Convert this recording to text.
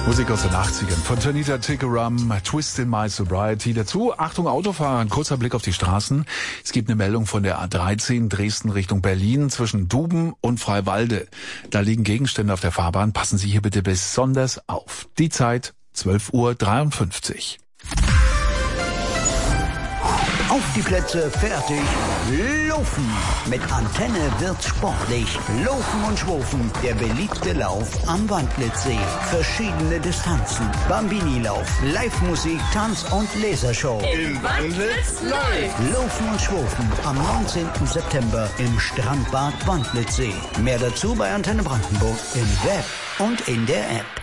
Musik aus den 80ern von Tanita Tikaram, Twist in My Sobriety. Dazu, Achtung Autofahrer, ein kurzer Blick auf die Straßen. Es gibt eine Meldung von der A13 Dresden Richtung Berlin zwischen Duben und Freiwalde. Da liegen Gegenstände auf der Fahrbahn. Passen Sie hier bitte besonders auf. Die Zeit 12:53 Uhr. Auf die Plätze, fertig, laufen. Mit Antenne wird's sportlich. Laufen und Schwufen, der beliebte Lauf am Wandlitzsee. Verschiedene Distanzen, Bambini-Lauf, Live-Musik, Tanz- und Lasershow. Im Wandlitz läuft. Laufen und Schwufen am 19. September im Strandbad Wandlitzsee. Mehr dazu bei Antenne Brandenburg im Web und in der App.